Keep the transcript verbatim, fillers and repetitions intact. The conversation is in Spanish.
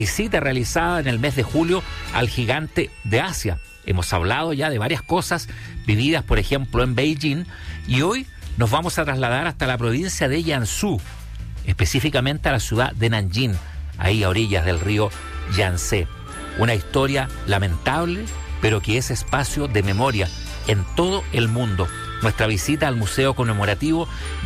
visita realizada en el mes de julio al gigante de Asia. Hemos hablado ya de varias cosas vividas, por ejemplo, en Beijing, y hoy nos vamos a trasladar hasta la provincia de Jiangsu, específicamente a la ciudad de Nanjing, ahí a orillas del río Yangtze. Una historia lamentable, pero que es espacio de memoria en todo el mundo. Nuestra visita al Museo Conmemorativo